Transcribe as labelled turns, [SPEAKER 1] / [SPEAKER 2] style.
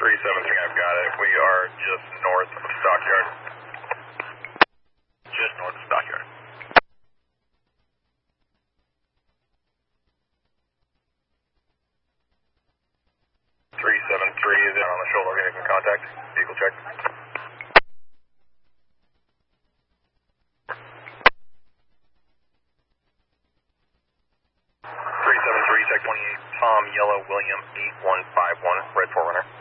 [SPEAKER 1] 373, I've got it. We are just north of Stockyard. Just north of Stockyard. 373 is in on the shoulder, getting some contact. Vehicle check. 373, check 28, Tom, Yellow, William, 8151, Red 4 Runner.